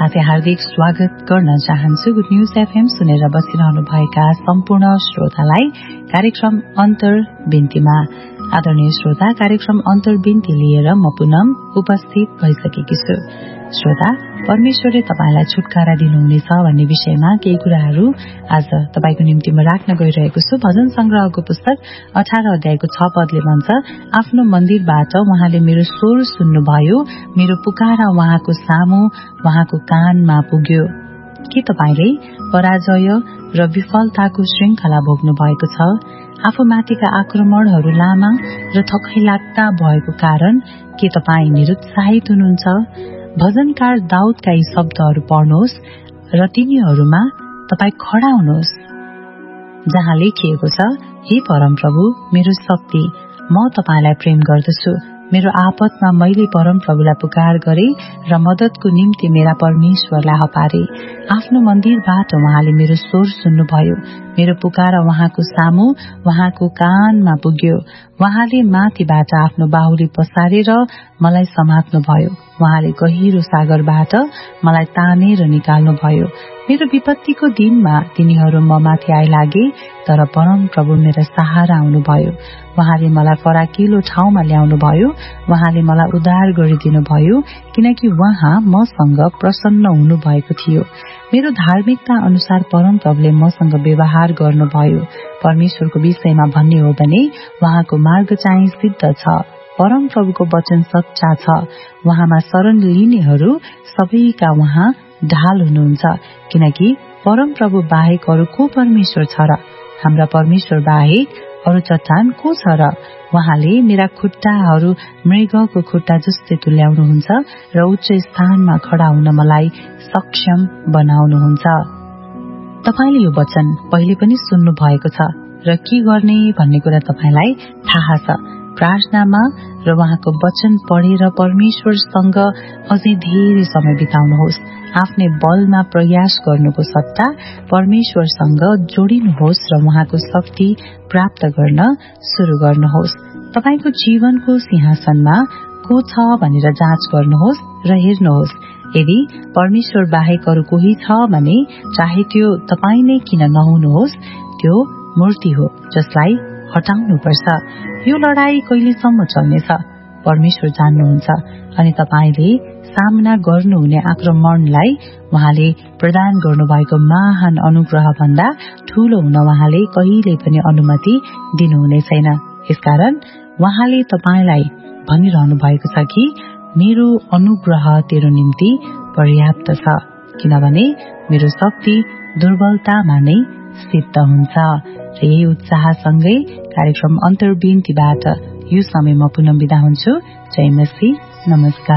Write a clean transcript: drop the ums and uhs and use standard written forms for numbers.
साथै हार्दिक स्वागत गर्न चाहन्छु। गुड न्यूज एफएम सुनेर बसिरहनु भएका सम्पूर्ण श्रोतालाई कार्यक्रम अन्तर्बिन्तीमा। आदरणीय श्रोता, कार्यक्रम अन्तर्बिन्ती लिएर म पुनः उपस्थित भइसकेकी छु। श्रोता, परमेश्वरले तपाईलाई छुटकारा दिनुहुनेछ भन्ने विषयमा केही कुराहरू आज तपाईको निम्ति म राख्न गइरहेको छु। भजन संग्रहको पुस्तक 18 अध्यायको 6 पदले भन्छ, आफ्नो मन्दिरबाट उहाँले मेरो स्वर सुन्नुभयो, मेरो पुकारा उहाँको सामु, उहाँको कानमा पुग्यो। के तपाईले पराजय र विफलताको श्रृंखला भोग्नु भएको छ? आफूमाथिका आक्रमणहरू लामा र थकैलाग्दा भएको कारण के तपाई निरुत्साहित हुनुहुन्छ? भजनकार दाउदका यी शब्दहरू पढ्नुहोस् र तिनीहरूमा तपाई खडा हुनुहोस्, जहाँ लेखिएको छ, हे परमप्रभु मेरो शक्ति, म तपाईलाई प्रेम गर्दछु। मेरो आपतमा मैले परमप्रभुलाई पुकार गरे र मद्दतको निम्ति मेरा परमेश्वरलाई हपारे। आफ्नो मन्दिरबाट उहाँले मेरो स्वर सुन्नुभयो, मेरो पुकारा उहाँको सामु, उहाँको कानमा पुग्यो। उहाँले माथिबाट आफ्नो बाहुली पसारेर मलाई समात्नुभयो, उहाँले गहिरो सागरबाट मलाई तानेर निकाल्नुभयो। मेरो विपत्तिको दिनमा तिनीहरू म माथि आइलागे, तर परमप्रभु मेरा सहारा हुनुभयो। उहाँले मलाई फराकिलो ठाउँमा ल्याउनुभयो, उहाँले मलाई उद्धार गरिदिनुभयो, किनकि उहाँ मसँग प्रसन्न हुनुभएको थियो। मेरो धार्मिकता अनुसार परमप्रभुले मसँग व्यवहार गर्नुभयो। परमेश्वरको विषयमा भन्ने हो भने उहाँको मार्ग चाहिँ सिद्ध छ, परमप्रभुको वचन सच्चा छ। उहाँमा शरण लिनेहरू सबैका उहाँ ढाल हुनुहुन्छ, किनकि परमप्रभु बाहेक अरू को परमेश्वर छ र? हाम्रा परमेश्वर बाहेक अरू चट्टान को छ र? उहाँले मेरा खुट्टाहरू मृगको खुट्टा जस्तै तुल्याउनुहुन्छ र उच्च स्थानमा खडा हुन मलाई सक्षम बनाउनुहुन्छ। तपाईले यो वचन पहिले पनि सुन्नु भएको छ र के गर्ने भन्ने कुरा तपाईलाई थाहा छ। प्रार्थनामा र उहाँको वचन पढेर परमेश्वरसँग अझै धेरै समय बिताउनुहोस्। आफ्नै बलमा प्रयास गर्नुको सट्टा परमेश्वरसँग जोडिनुहोस् र उहाँको शक्ति प्राप्त गर्न शुरू गर्नुहोस्। तपाईको जीवनको सिंहासनमा को छ भनेर जाँच गर्नुहोस् र हेर्नुहोस्। यदि परमेश्वर बाहेक अरू कोही छ भने चाहे त्यो तपाई नै किन नहुनुहोस्, त्यो मूर्ति हो जसलाई हटाउनुपर्छ। यो लडाई कहिलेसम्म चल्नेछ परमेश्वर जान्नुहुन्छ, अनि तपाईले सामना गर्नुहुने आक्रमणलाई उहाँले प्रदान गर्नुभएको महान अनुग्रह भन्दा ठूलो हुन उहाँले कहिले पनि अनुमति दिनुहुने छैन। यसकारण उहाँले तपाईलाई भनिरहनु भएको छ कि मेरो अनुग्रह तेरो निम्ति पर्याप्त छ, किनभने मेरो शक्ति दुर्बलतामा नै सिद्ध हुन्छ। र यही उत्साहसँगै कार्यक्रम अन्तर्बिन्तीबाट यो समय म पुनः बिदा हुन्छु। जय मसीह, नमस्कार।